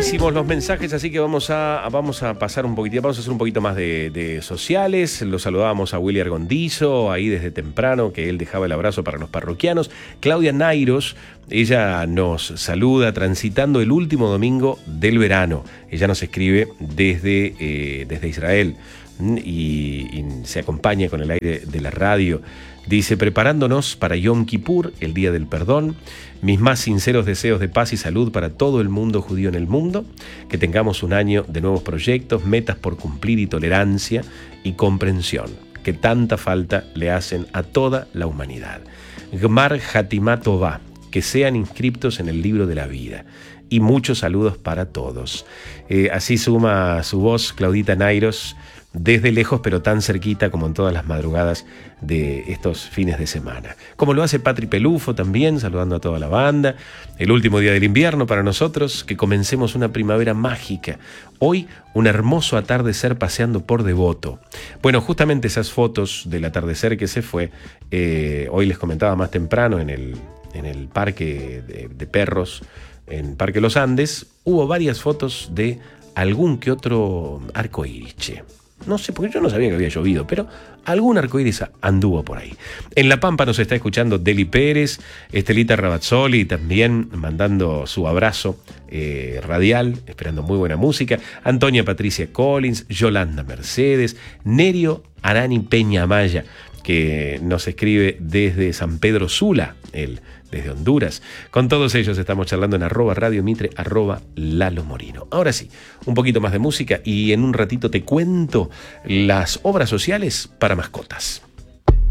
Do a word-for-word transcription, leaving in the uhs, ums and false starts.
Larguísimos los mensajes, así que vamos a, vamos a pasar un poquitito, vamos a hacer un poquito más de, de sociales. Lo saludábamos a Willy Argondizo, ahí desde temprano, que él dejaba el abrazo para los parroquianos. Claudia Nairos, ella nos saluda transitando el último domingo del verano. Ella nos escribe desde, eh, desde Israel y, y se acompaña con el aire de la radio. Dice, preparándonos para Yom Kippur, el Día del Perdón, mis más sinceros deseos de paz y salud para todo el mundo judío en el mundo, que tengamos un año de nuevos proyectos, metas por cumplir y tolerancia y comprensión, que tanta falta le hacen a toda la humanidad. Gmar Hatimá Tová, que sean inscriptos en el libro de la vida. Y muchos saludos para todos. Eh, así suma su voz Claudita Nairos, desde lejos pero tan cerquita como en todas las madrugadas de estos fines de semana. Como lo hace Patri Pelufo también, saludando a toda la banda. El último día del invierno para nosotros, que comencemos una primavera mágica. Hoy un hermoso atardecer paseando por Devoto. Bueno, justamente esas fotos del atardecer que se fue, eh, hoy les comentaba más temprano en el, en el parque de, de perros, en Parque Los Andes, hubo varias fotos de algún que otro arcoíris. No sé, porque yo no sabía que había llovido, pero algún arcoíris anduvo por ahí. En La Pampa nos está escuchando Deli Pérez, Estelita Rabazzoli también mandando su abrazo eh, radial, esperando muy buena música. Antonia Patricia Collins, Yolanda Mercedes, Nerio Arani Peña Amaya, que nos escribe desde San Pedro Sula, él, desde Honduras. Con todos ellos estamos charlando en arroba Radio Mitre, arroba Lalo Morino. Ahora sí, un poquito más de música y en un ratito te cuento las obras sociales para mascotas.